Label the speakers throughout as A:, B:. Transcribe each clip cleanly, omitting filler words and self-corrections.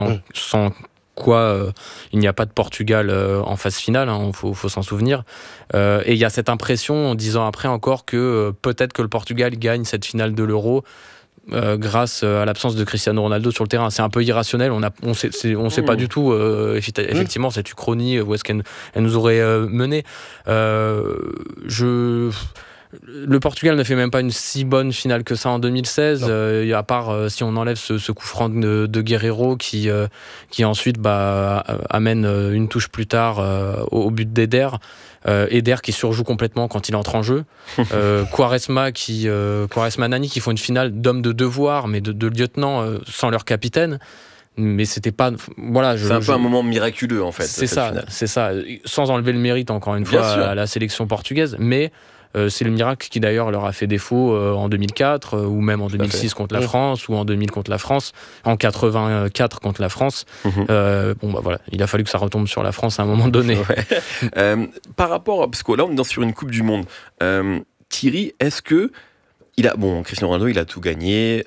A: sans quoi il n'y a pas de Portugal en phase finale, faut s'en souvenir. Et il y a cette impression, 10 ans après encore, que peut-être que le Portugal gagne cette finale de l'Euro grâce à l'absence de Cristiano Ronaldo sur le terrain. C'est un peu irrationnel, on sait pas du tout effectivement cette uchronie où est-ce qu'elle nous aurait mené. Le Portugal ne fait même pas une si bonne finale que ça en 2016, à part si on enlève ce coup franc de Guerreiro qui ensuite amène une touche plus tard au but d'Eder. Eder qui surjoue complètement quand il entre en jeu. Quaresma Nani qui font une finale d'hommes de devoir, mais de lieutenants sans leur capitaine. Mais c'était pas. Voilà,
B: c'est un peu un moment miraculeux en fait.
A: C'est ça. Sans enlever le mérite encore une fois à la sélection portugaise, mais. C'est le miracle qui d'ailleurs leur a fait défaut en 2004 ou même en 2006 contre la France ou en 2000 contre la France, en 84 contre la France. Voilà, il a fallu que ça retombe sur la France à un moment donné.
B: Par rapport, parce que là on est sur une Coupe du Monde, Thierry, est-ce que Cristiano Ronaldo il a tout gagné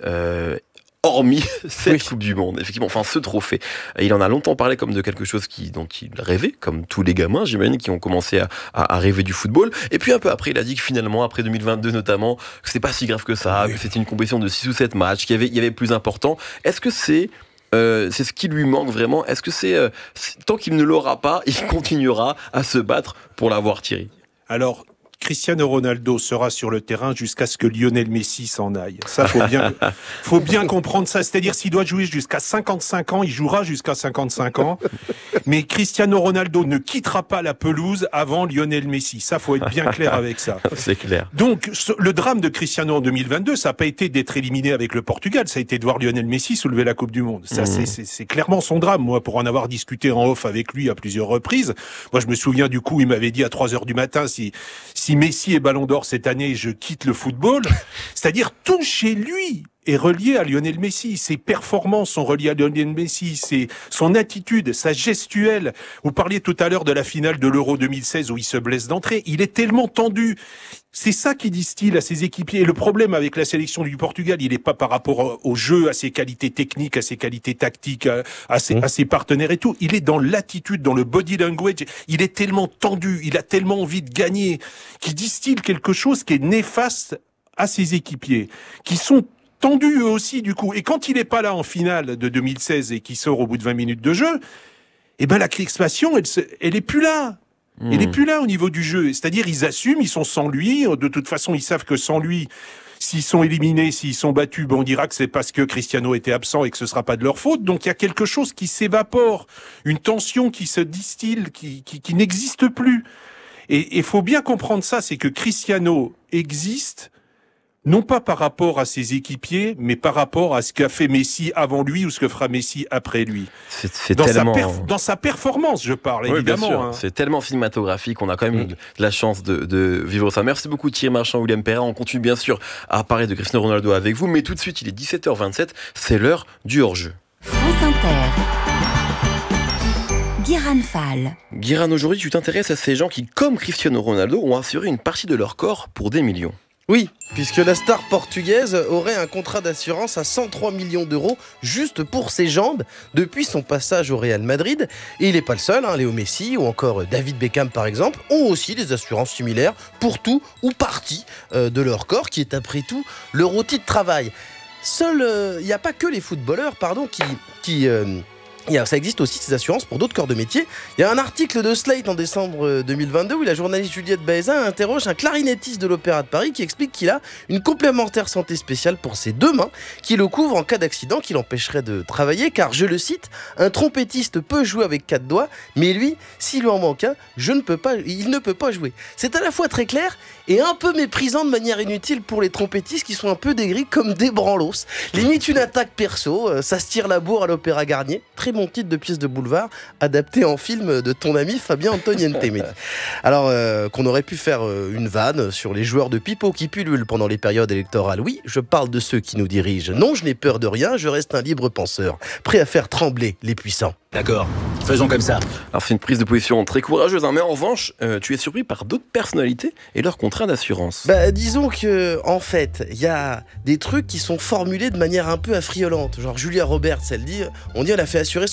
B: hormis cette Coupe du Monde, effectivement, ce trophée. Il en a longtemps parlé comme de quelque chose dont il rêvait, comme tous les gamins, j'imagine, qui ont commencé à rêver du football. Et puis un peu après, il a dit que finalement, après 2022 notamment, que c'était pas si grave que ça, que c'était une compétition de 6 ou 7 matchs, qu'il y avait plus important. Est-ce que c'est ce qui lui manque vraiment? Est-ce que c'est tant qu'il ne l'aura pas, il continuera à se battre pour l'avoir, Thierry?
C: Alors, Cristiano Ronaldo sera sur le terrain jusqu'à ce que Lionel Messi s'en aille. Ça, faut bien comprendre ça. C'est-à-dire, s'il doit jouer jusqu'à 55 ans, il jouera jusqu'à 55 ans. Mais Cristiano Ronaldo ne quittera pas la pelouse avant Lionel Messi. Ça, faut être bien clair avec ça.
B: C'est clair.
C: Donc, le drame de Cristiano en 2022, ça n'a pas été d'être éliminé avec le Portugal. Ça a été de voir Lionel Messi soulever la Coupe du Monde. Ça, c'est clairement son drame. Moi, pour en avoir discuté en off avec lui à plusieurs reprises, moi, je me souviens du coup, il m'avait dit à 3h du matin, si Messi est Ballon d'Or cette année, je quitte le football. C'est-à-dire, tout chez lui est relié à Lionel Messi. Ses performances sont reliées à Lionel Messi. C'est son attitude, sa gestuelle. Vous parliez tout à l'heure de la finale de l'Euro 2016 où il se blesse d'entrée. Il est tellement tendu. C'est ça qui distille à ses équipiers. Et le problème avec la sélection du Portugal, il n'est pas par rapport au jeu, à ses qualités techniques, à ses qualités tactiques, à ses partenaires et tout. Il est dans l'attitude, dans le body language. Il est tellement tendu, il a tellement envie de gagner, qu'il distille quelque chose qui est néfaste à ses équipiers, qui sont tendus eux aussi du coup. Et quand il n'est pas là en finale de 2016 et qu'il sort au bout de 20 minutes de jeu, la crispation, elle est plus là. Elle n'est plus là au niveau du jeu. C'est-à-dire, ils assument, ils sont sans lui. De toute façon, ils savent que sans lui, s'ils sont éliminés, s'ils sont battus, on dira que c'est parce que Cristiano était absent et que ce sera pas de leur faute. Donc, il y a quelque chose qui s'évapore. Une tension qui se distille, qui n'existe plus. Et il faut bien comprendre ça, c'est que Cristiano existe non pas par rapport à ses équipiers, mais par rapport à ce qu'a fait Messi avant lui ou ce que fera Messi après lui.
B: C'est tellement...
C: dans sa performance, je parle, évidemment.
B: Bien sûr. C'est tellement cinématographique, on a quand même eu de la chance de vivre ça. Merci beaucoup Thierry Marchand, William Perrin. On continue bien sûr à parler de Cristiano Ronaldo avec vous, mais tout de suite, il est 17h27, c'est l'heure du hors-jeu.
D: France Inter. Guiran Fall.
B: Guiran, aujourd'hui, tu t'intéresses à ces gens qui, comme Cristiano Ronaldo, ont assuré une partie de leur corps pour des millions.
E: Oui, puisque la star portugaise aurait un contrat d'assurance à 103 millions d'euros juste pour ses jambes depuis son passage au Real Madrid. Et il n'est pas le seul, Léo Messi ou encore David Beckham par exemple ont aussi des assurances similaires pour tout ou partie de leur corps qui est après tout leur outil de travail. Il n'y a pas que les footballeurs ça existe aussi ces assurances pour d'autres corps de métier. Il y a un article de Slate en décembre 2022 où la journaliste Juliette Baeza interroge un clarinettiste de l'Opéra de Paris qui explique qu'il a une complémentaire santé spéciale pour ses deux mains qui le couvre en cas d'accident qui l'empêcherait de travailler car, je le cite, un trompettiste peut jouer avec 4 doigts mais lui, s'il lui en manque un, il ne peut pas jouer. C'est à la fois très clair et un peu méprisant de manière inutile pour les trompettistes qui sont un peu dégris comme des branlos. Limite une attaque perso, ça se tire la bourre à l'Opéra Garnier. Très bon titre de pièce de boulevard adapté en film de ton ami Fabien Antoniente. Alors qu'on aurait pu faire une vanne sur les joueurs de pipeau qui pullulent pendant les périodes électorales. Oui, je parle de ceux qui nous dirigent. Non, je n'ai peur de rien, je reste un libre penseur, prêt à faire trembler les puissants.
F: D'accord. Faisons comme ça.
B: Alors c'est une prise de position très courageuse, hein, mais en revanche, tu es surpris par d'autres personnalités et leurs contrats d'assurance.
E: Bah, disons que, en fait, il y a des trucs qui sont formulés de manière un peu affriolante. Genre Julia Roberts, on dit elle a fait assurer